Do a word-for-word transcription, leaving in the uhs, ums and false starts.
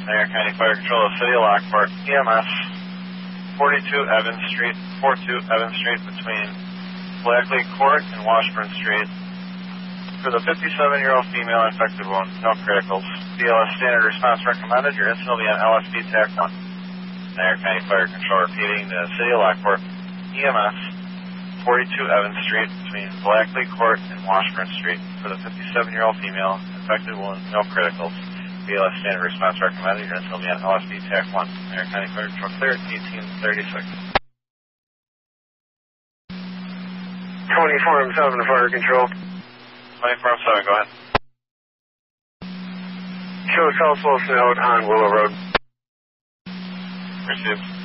Marion County Fire Control of City of Lockport, E M S, forty-two Evans Street, forty-two Evans Street between Blackley Court and Washburn Street. For the fifty-seven-year-old female infected wound, no criticals. B L S standard response recommended. Your incident will be on L S P TAC one. Marion County Fire Control repeating the City of Lockport, E M S, forty-two Evans Street between Blackley Court and Washburn Street. For the fifty-seven-year-old female infected wound, no criticals. B L S standard response recommended. Your incident will be on L S P TAC one. Marion County Fire Control clear at eighteen thirty-six. twenty-four M seven Fire Control. twenty-four M seven, go ahead. Show South Wilson out on Willow Road. Received.